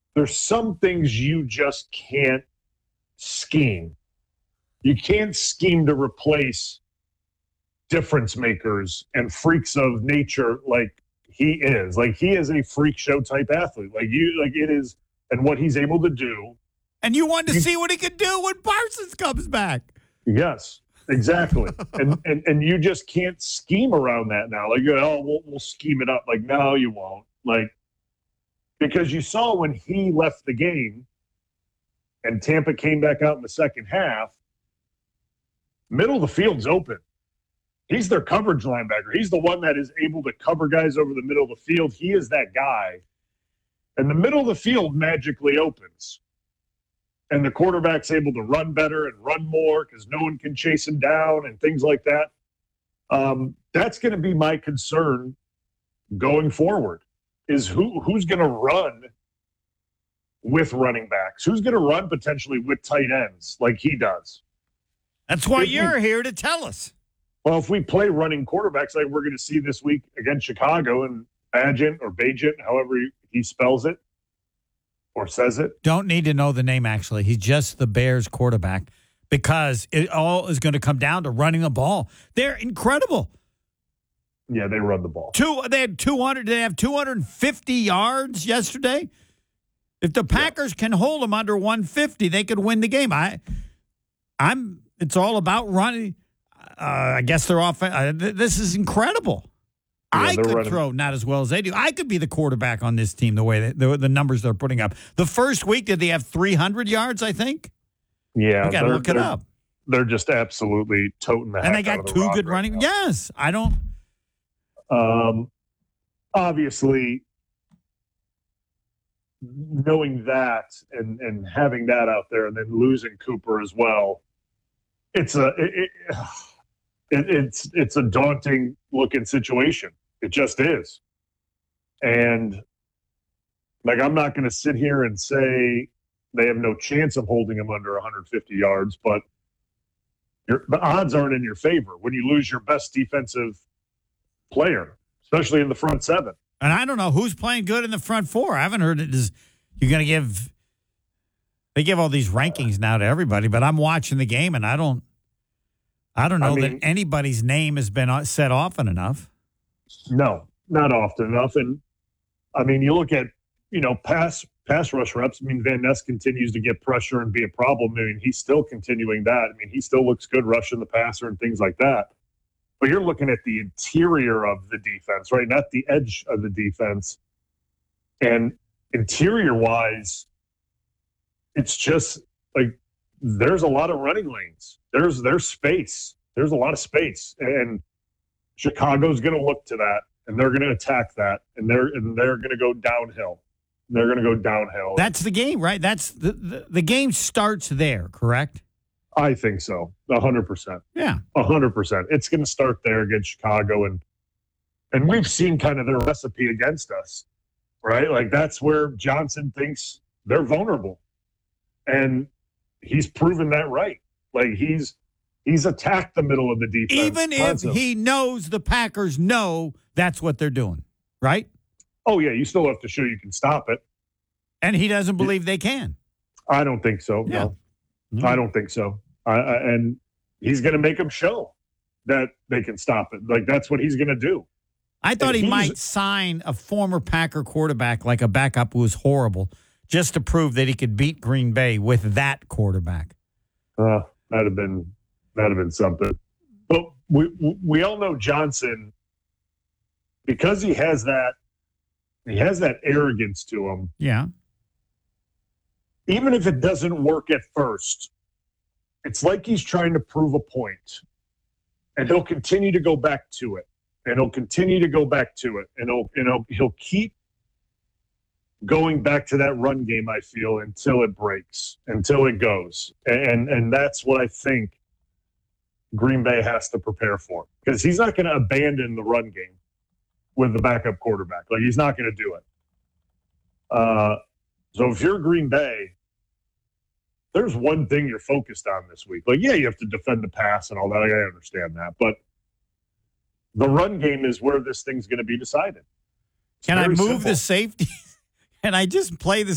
there's some things you just can't scheme. You can't scheme to replace difference makers and freaks of nature like he is. Like, he is a freak show type athlete. It is, and what he's able to do. And you wanted to see what he could do when Parsons comes back. Yes, exactly. and you just can't scheme around that now. Like, we'll scheme it up. Like, no, you won't. Like, because you saw when he left the game and Tampa came back out in the second half, middle of the field's open. He's their coverage linebacker. He's the one that is able to cover guys over the middle of the field. He is that guy. And the middle of the field magically opens. And the quarterback's able to run better and run more because no one can chase him down and things like that. That's going to be my concern going forward, is who's going to run with running backs? Who's going to run potentially with tight ends like he does? That's why you're here to tell us. Well, if we play running quarterbacks like we're going to see this week against Chicago, and Bagent, however he spells it or says it. Don't need to know the name, actually. He's just the Bears quarterback, because it all is going to come down to running the ball. They're incredible. Yeah, they run the ball. They had 200. They have 250 yards yesterday. If the Packers can hold them under 150, they could win the game. It's all about running. I guess they're off. This is incredible. Yeah, I could throw not as well as they do. I could be the quarterback on this team the way the numbers they're putting up. The first week, did they have 300 yards, I think? Yeah. I got to look it up. They're just absolutely toting the heck out of the rock. And they got two good running. Right, yes. I don't. Obviously, knowing that and having that out there and then losing Cooper as well, it's a daunting looking situation. It just is. And like, I'm not going to sit here and say they have no chance of holding him under 150 yards, but the odds aren't in your favor when you lose your best defensive player, especially in the front seven. And I don't know who's playing good in the front four. I haven't heard it. You're going to give – they give all these rankings now to everybody, but I'm watching the game, and I don't know that anybody's name has been said often enough. No, not often enough. And, I mean, you look at, pass rush reps. I mean, Van Ness continues to get pressure and be a problem. I mean, he's still continuing that. I mean, he still looks good rushing the passer and things like that. But you're looking at the interior of the defense, right? Not the edge of the defense. And interior-wise, it's just like there's a lot of running lanes. There's space. There's a lot of space. And Chicago's going to look to that, and they're going to attack that, and they're going to go downhill. They're going to go downhill. That's the game, right? That's the game starts there, correct? I think so. 100%. Yeah. 100%. It's going to start there against Chicago. And we've seen kind of their recipe against us, right? Like, that's where Johnson thinks they're vulnerable. And he's proven that right. Like, he's attacked the middle of the defense. Even constantly. If he knows the Packers know that's what they're doing, right? Oh, yeah. You still have to show you can stop it. And he doesn't believe they can. I don't think so. Yeah. No. Mm-hmm. I don't think so. And he's going to make them show that they can stop it. Like, that's what he's going to do. I thought he might sign a former Packer quarterback, like a backup who was horrible, just to prove that he could beat Green Bay with that quarterback. That'd have been something. But we all know Johnson, because he has that arrogance to him. Yeah. Even if it doesn't work at first, it's like he's trying to prove a point. And he'll continue to go back to it. And he'll continue to go back to it. And he'll keep going back to that run game, I feel, until it breaks, until it goes. And that's what I think Green Bay has to prepare for. Because he's not going to abandon the run game with the backup quarterback. Like, he's not going to do it. So if you're Green Bay, there's one thing you're focused on this week. Like, yeah, you have to defend the pass and all that. I understand that. But the run game is where this thing's going to be decided. Can I move the safety? Can I just play the